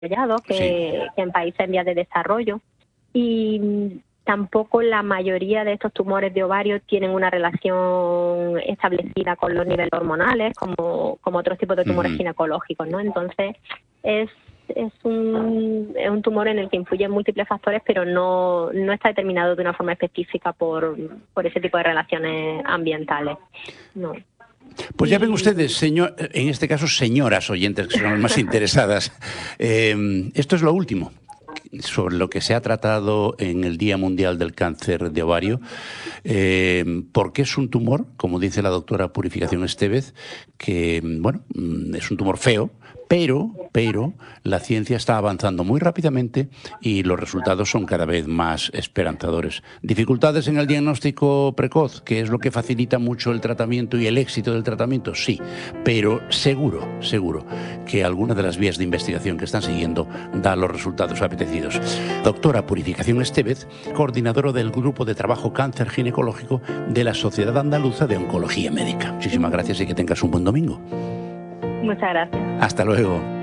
desarrollados Sí. que en países en vías de desarrollo. Y tampoco la mayoría de estos tumores de ovario tienen una relación establecida con los niveles hormonales, como otros tipos de tumores ginecológicos, ¿no? Entonces, es un tumor en el que influyen múltiples factores, pero no está determinado de una forma específica por ese tipo de relaciones ambientales. No. Pues ya ven ustedes, señor, en este caso señoras oyentes, que son las más interesadas, esto es lo último sobre lo que se ha tratado en el Día Mundial del Cáncer de Ovario, porque es un tumor, como dice la doctora Purificación Estévez, que, bueno, es un tumor feo, pero la ciencia está avanzando muy rápidamente y los resultados son cada vez más esperanzadores. ¿Dificultades en el diagnóstico precoz, que es lo que facilita mucho el tratamiento y el éxito del tratamiento? Sí, pero seguro que alguna de las vías de investigación que están siguiendo da los resultados apetecidos. Doctora Purificación Estévez, coordinadora del Grupo de Trabajo Cáncer Ginecológico de la Sociedad Andaluza de Oncología Médica. Muchísimas gracias y que tengas un buen domingo. Muchas gracias. Hasta luego.